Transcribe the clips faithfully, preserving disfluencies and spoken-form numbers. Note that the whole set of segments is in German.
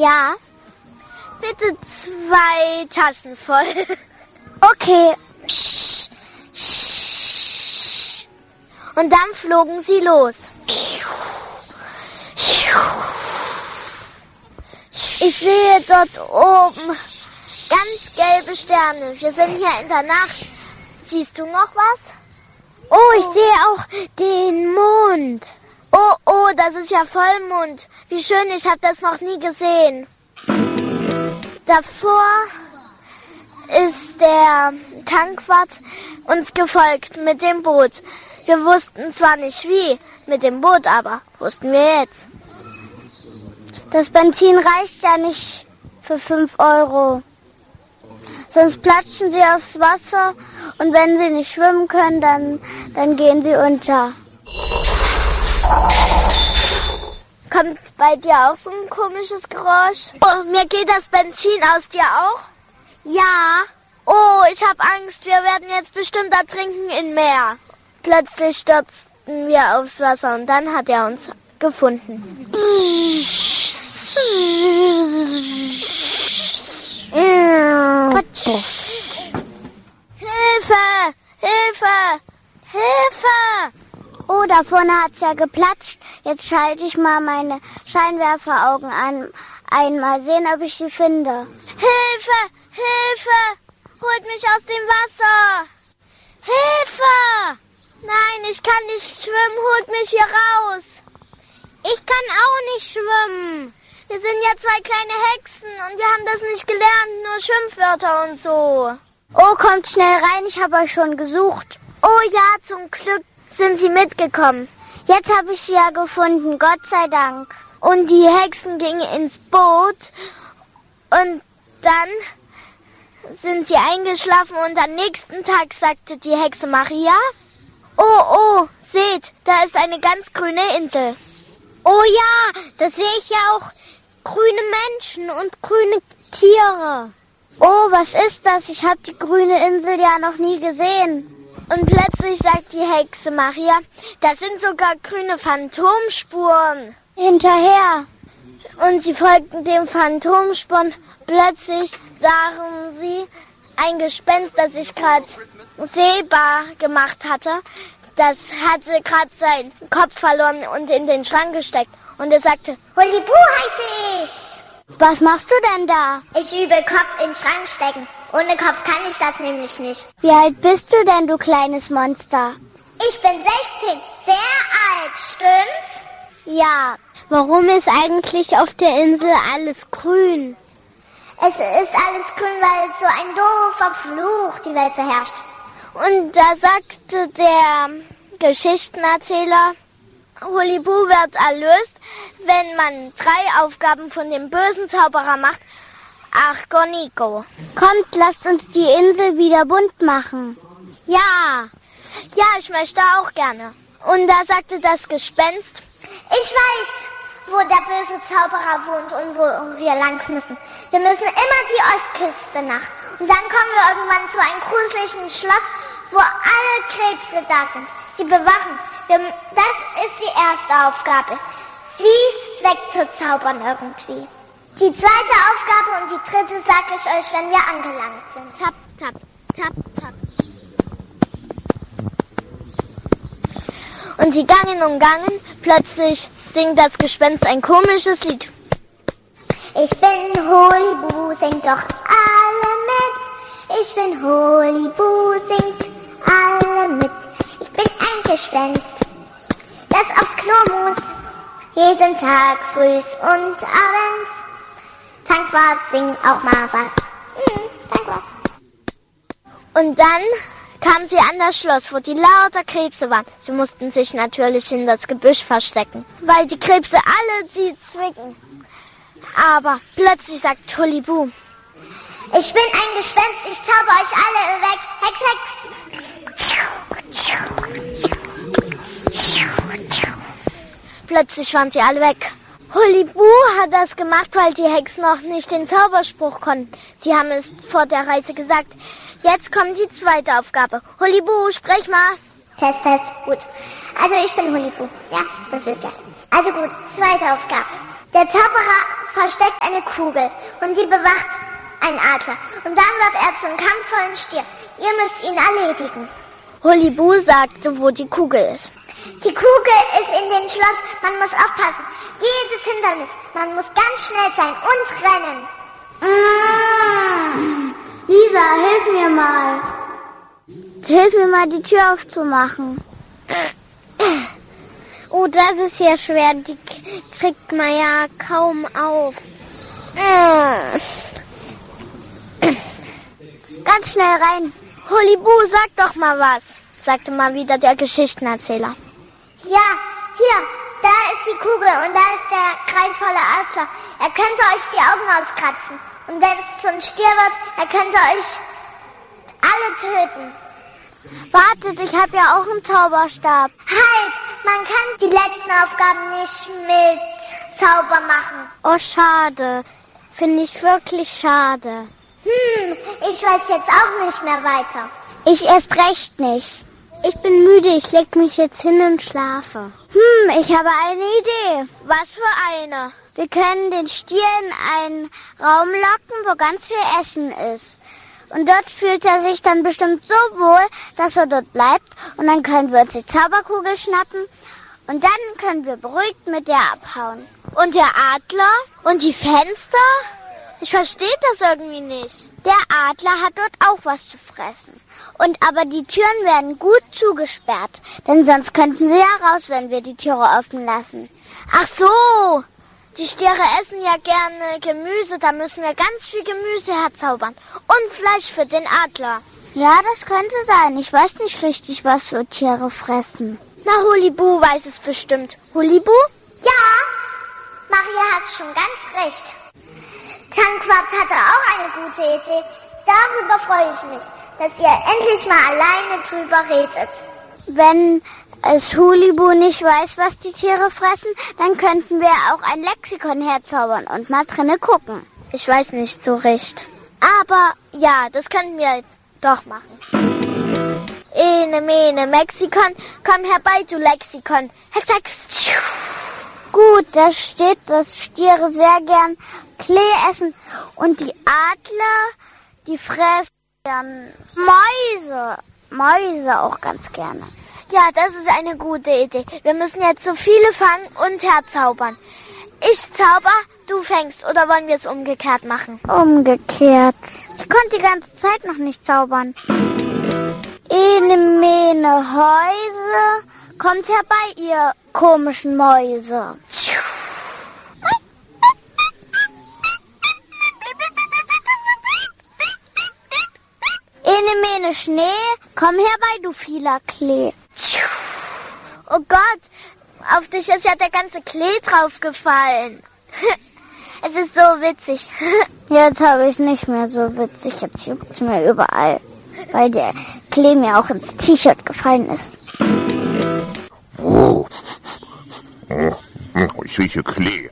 Ja. Bitte zwei Taschen voll. Okay. Und dann flogen sie los. Ich sehe dort oben ganz gelbe Sterne. Wir sind hier in der Nacht. Siehst du noch was? Oh, ich sehe auch den Mond. Oh, oh, das ist ja Vollmond. Wie schön, ich habe das noch nie gesehen. Davor ist der Tankwart uns gefolgt mit dem Boot. Wir wussten zwar nicht wie mit dem Boot, aber wussten wir jetzt. Das Benzin reicht ja nicht für fünf Euro. Sonst platschen sie aufs Wasser und wenn sie nicht schwimmen können, dann, dann gehen sie unter. Kommt bei dir auch so ein komisches Geräusch? Oh, mir geht das Benzin aus, dir auch? Ja. Oh, ich habe Angst, wir werden jetzt bestimmt ertrinken im Meer. Plötzlich stürzten wir aufs Wasser und dann hat er uns gefunden. Hilfe! Hilfe! Hilfe! Oh, da vorne hat's ja geplatscht. Jetzt schalte ich mal meine Scheinwerferaugen an. Einmal sehen, ob ich sie finde. Hilfe! Hilfe! Holt mich aus dem Wasser! Hilfe! Nein, ich kann nicht schwimmen. Holt mich hier raus. Ich kann auch nicht schwimmen. Wir sind ja zwei kleine Hexen und wir haben das nicht gelernt, nur Schimpfwörter und so. Oh, kommt schnell rein, ich habe euch schon gesucht. Oh ja, zum Glück sind sie mitgekommen. Jetzt habe ich sie ja gefunden, Gott sei Dank. Und die Hexen gingen ins Boot und dann sind sie eingeschlafen und am nächsten Tag sagte die Hexe Maria, oh, oh, seht, da ist eine ganz grüne Insel. Oh ja, das sehe ich ja auch. Grüne Menschen und grüne Tiere. Oh, was ist das? Ich habe die grüne Insel ja noch nie gesehen. Und plötzlich sagt die Hexe Maria, das sind sogar grüne Phantomspuren. Hinterher. Und sie folgten dem Phantomspuren. Plötzlich sahen sie ein Gespenst, das sich gerade sehbar gemacht hatte. Das hatte gerade seinen Kopf verloren und in den Schrank gesteckt. Und er sagte, Hulibu heiße ich. Was machst du denn da? Ich übe Kopf in den Schrank stecken. Ohne Kopf kann ich das nämlich nicht. Wie alt bist du denn, du kleines Monster? Ich bin sechzehn. Sehr alt, stimmt's? Ja. Warum ist eigentlich auf der Insel alles grün? Es ist alles grün, weil so ein doofer Fluch die Welt beherrscht. Und da sagte der Geschichtenerzähler, Hulibu wird erlöst, wenn man drei Aufgaben von dem bösen Zauberer macht. Ach, Goniko. Kommt, lasst uns die Insel wieder bunt machen. Ja, ja, ich möchte auch gerne. Und da sagte das Gespenst, ich weiß, wo der böse Zauberer wohnt und wo wir lang müssen. Wir müssen immer die Ostküste nach. Und dann kommen wir irgendwann zu einem gruseligen Schloss, wo alle Krebse da sind. Sie bewachen. Wir, das ist die erste Aufgabe. Sie wegzuzaubern irgendwie. Die zweite Aufgabe und die dritte sage ich euch, wenn wir angelangt sind. Tap, tap, tap, tap. Und sie gangen und gangen. Plötzlich singt das Gespenst ein komisches Lied. Ich bin Hulibu, singt doch alle mit. Ich bin Hulibu, singt alle mit. Ich bin ein Gespenst, das aufs Klo muss. Jeden Tag frühs und abends. Tankwart, sing auch mal was. Hm, Tankwart. Und dann kamen sie an das Schloss, wo die lauter Krebse waren. Sie mussten sich natürlich in das Gebüsch verstecken, weil die Krebse alle sie zwicken. Aber plötzlich sagt Hulibu, ich bin ein Gespenst, ich zauber euch alle weg. Hex, Hex. Plötzlich waren sie alle weg. Hulibu hat das gemacht, weil die Hexen noch nicht den Zauberspruch konnten. Sie haben es vor der Reise gesagt. Jetzt kommt die zweite Aufgabe. Hulibu, sprech mal. Test, Test, gut. Also ich bin Hulibu. Ja, das wisst ihr. Also gut, zweite Aufgabe. Der Zauberer versteckt eine Kugel und die bewacht ein Adler. Und dann wird er zum kampfvollen Stier. Ihr müsst ihn erledigen. Hullabaloo sagte, wo die Kugel ist. Die Kugel ist in dem Schloss. Man muss aufpassen. Jedes Hindernis. Man muss ganz schnell sein und rennen. Mmh. Lisa, hilf mir mal. Hilf mir mal, die Tür aufzumachen. Oh, das ist ja schwer. Die kriegt man ja kaum auf. Ganz schnell rein. Hullabaloo, sag doch mal was, sagte mal wieder der Geschichtenerzähler. Ja, hier, da ist die Kugel und da ist der greifvolle Adler. Er könnte euch die Augen auskratzen. Und wenn es zum Stier wird, er könnte euch alle töten. Wartet, ich habe ja auch einen Zauberstab. Halt, man kann die letzten Aufgaben nicht mit Zauber machen. Oh, schade. Finde ich wirklich schade. Hm, ich weiß jetzt auch nicht mehr weiter. Ich erst recht nicht. Ich bin müde, ich leg mich jetzt hin und schlafe. Hm, ich habe eine Idee. Was für eine? Wir können den Stier in einen Raum locken, wo ganz viel Essen ist. Und dort fühlt er sich dann bestimmt so wohl, dass er dort bleibt. Und dann können wir uns die Zauberkugel schnappen. Und dann können wir beruhigt mit der abhauen. Und der Adler? Und die Fenster? Ich verstehe das irgendwie nicht. Der Adler hat dort auch was zu fressen. Und aber die Türen werden gut zugesperrt. Denn sonst könnten sie ja raus, wenn wir die Türe offen lassen. Ach so! Die Stiere essen ja gerne Gemüse, da müssen wir ganz viel Gemüse herzaubern. Und Fleisch für den Adler. Ja, das könnte sein. Ich weiß nicht richtig, was für Tiere fressen. Na, Hullabaloo weiß es bestimmt. Hullabaloo? Ja, Maria hat schon ganz recht. Tankwart hatte auch eine gute Idee. Darüber freue ich mich, dass ihr endlich mal alleine drüber redet. Wenn es Hullabaloo nicht weiß, was die Tiere fressen, dann könnten wir auch ein Lexikon herzaubern und mal drinnen gucken. Ich weiß nicht so recht. Aber ja, das könnten wir doch machen. Ene, mene, Mexikon, komm herbei, du Lexikon. Hex, hex. Gut, da steht, dass Stiere sehr gern Klee essen und die Adler, die fressen gern Mäuse. Mäuse auch ganz gerne. Ja, das ist eine gute Idee. Wir müssen jetzt so viele fangen und herzaubern. Ich zauber, du fängst. Oder wollen wir es umgekehrt machen? Umgekehrt. Ich konnte die ganze Zeit noch nicht zaubern. Ene, mene, Häuse. Kommt herbei, ihr komischen Mäuse. Ene, mene, Schnee. Komm herbei, du vieler Klee. Oh Gott, auf dich ist ja der ganze Klee draufgefallen. Es ist so witzig. Jetzt habe ich es nicht mehr so witzig. Jetzt juckt es mir überall, weil der Klee mir auch ins T-Shirt gefallen ist. Oh. Oh. Ich rieche Klee.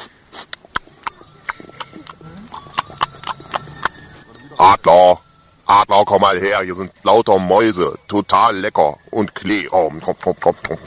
Adler, Adler, komm mal her. Hier sind lauter Mäuse. Total lecker. Und Klee. Oh. Top, top, top, top.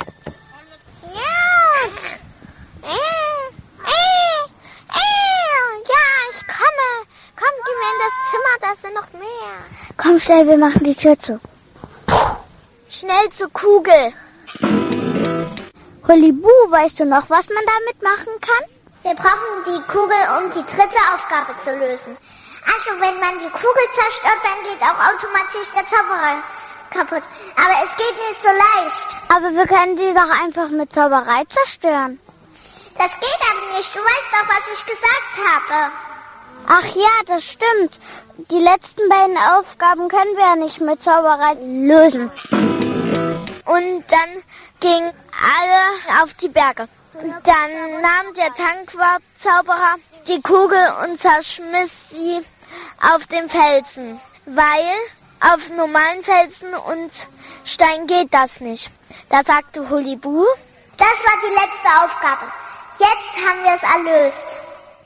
Da sind noch mehr. Komm schnell, wir machen die Tür zu. Schnell zur Kugel. Hullabaloo, weißt du noch, was man damit machen kann? Wir brauchen die Kugel, um die dritte Aufgabe zu lösen. Also wenn man die Kugel zerstört, dann geht auch automatisch der Zauberer kaputt. Aber es geht nicht so leicht. Aber wir können die doch einfach mit Zauberei zerstören. Das geht aber nicht. Du weißt doch, was ich gesagt habe. Ach ja, das stimmt. Die letzten beiden Aufgaben können wir ja nicht mit Zauberei lösen. Und dann gingen alle auf die Berge. Dann nahm der Tankwart-Zauberer die Kugel und zerschmiss sie auf den Felsen, weil auf normalen Felsen und Stein geht das nicht. Da sagte Hullabaloo: Das war die letzte Aufgabe. Jetzt haben wir es erlöst.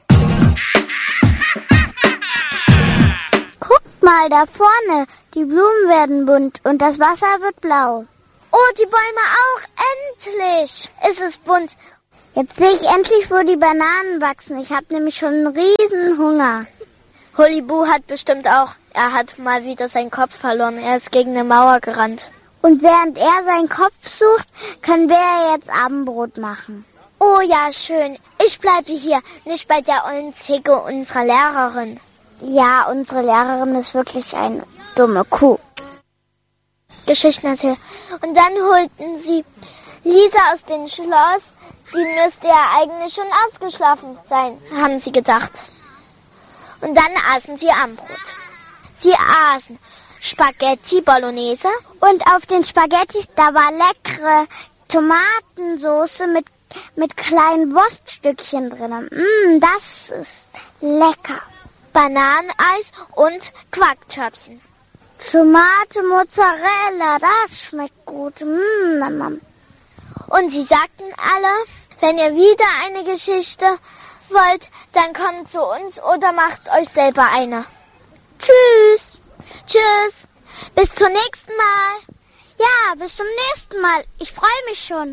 Guckt mal da vorne, die Blumen werden bunt und das Wasser wird blau. Oh, die Bäume auch, endlich ist es bunt. Jetzt sehe ich endlich, wo die Bananen wachsen. Ich habe nämlich schon einen riesen Hunger. Hullabaloo hat bestimmt auch, er hat mal wieder seinen Kopf verloren. Er ist gegen eine Mauer gerannt. Und während er seinen Kopf sucht, können wir ja jetzt Abendbrot machen. Oh ja, schön. Ich bleibe hier, nicht bei der ollen Zicke unserer Lehrerin. Ja, unsere Lehrerin ist wirklich eine dumme Kuh. Geschichten erzählen. Und dann holten sie Lisa aus dem Schloss. Sie müsste ja eigentlich schon ausgeschlafen sein, haben sie gedacht. Und dann aßen sie Abendbrot. Sie aßen Spaghetti Bolognese. Und auf den Spaghettis, da war leckere Tomatensoße mit, mit kleinen Wurststückchen drin. Mm, das ist lecker. Bananeneis und Quarktöpfchen. Tomate, Mozzarella, das schmeckt gut. Mm, und sie sagten alle, wenn ihr wieder eine Geschichte wollt, dann kommt zu uns oder macht euch selber eine. Tschüss. Tschüss. Bis zum nächsten Mal. Ja, bis zum nächsten Mal. Ich freue mich schon.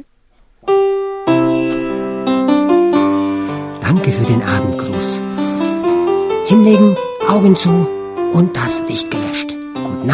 Danke für den Abendgruß. Hinlegen, Augen zu und das Licht gelöscht.